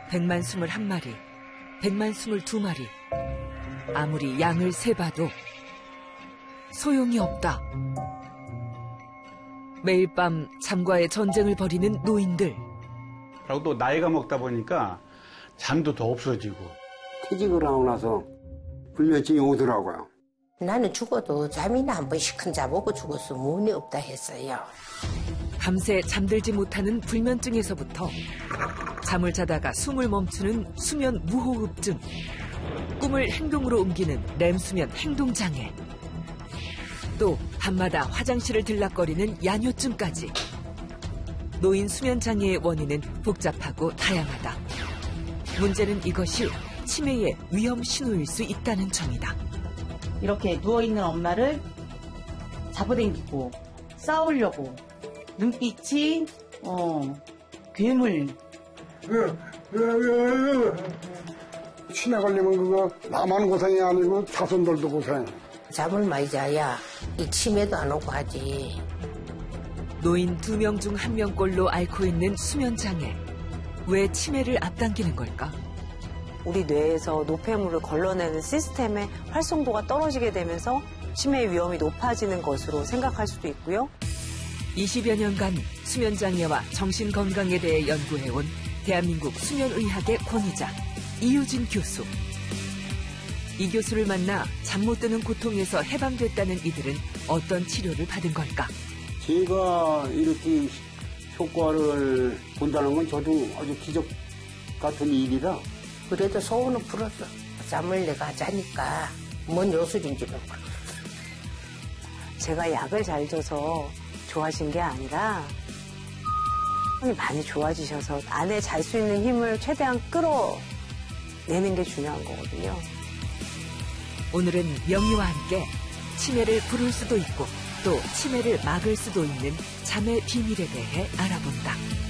121마리, 122마리. 아무리 양을 세봐도 소용이 없다. 매일 밤 잠과의 전쟁을 벌이는 노인들. 그리고 또 나이가 먹다 보니까 잠도 더 없어지고. 퇴직을 하고 나서 불면증이 오더라고요. 나는 죽어도 잠이나 한 번씩 큰 자보고 죽었으면 문이 없다 했어요. 밤새 잠들지 못하는 불면증에서부터 잠을 자다가 숨을 멈추는 수면 무호흡증, 꿈을 행동으로 옮기는 렘수면 행동장애, 또 밤마다 화장실을 들락거리는 야뇨증까지. 노인 수면장애의 원인은 복잡하고 다양하다. 문제는 이것이 치매의 위험 신호일 수 있다는 점이다. 이렇게 누워있는 엄마를 잡아당기고 싸우려고 눈빛이 괴물. 치매 걸리면 그거 나만 고생이 아니고 자손들도 고생. 잠을 많이 자야 이 치매도 안 오고 하지. 노인 2명 중 1명꼴로 앓고 있는 수면장애. 왜 치매를 앞당기는 걸까? 우리 뇌에서 노폐물을 걸러내는 시스템의 활성도가 떨어지게 되면서 치매의 위험이 높아지는 것으로 생각할 수도 있고요. 20여 년간 수면장애와 정신건강에 대해 연구해온 대한민국 수면의학의 권위자 이유진 교수. 이 교수를 만나 잠 못 드는 고통에서 해방됐다는 이들은 어떤 치료를 받은 걸까? 제가 이렇게 효과를 본다는 건 저도 아주 기적 같은 일이라. 그래도 소원은 풀었어. 잠을 내가 자니까 뭔 요술인지는 몰라. 제가 약을 잘 줘서 좋아진 게 아니라 많이 좋아지셔서 안에 잘 수 있는 힘을 최대한 끌어내는 게 중요한 거거든요. 오늘은 명의와 함께 치매를 부를 수도 있고 또 치매를 막을 수도 있는 잠의 비밀에 대해 알아본다.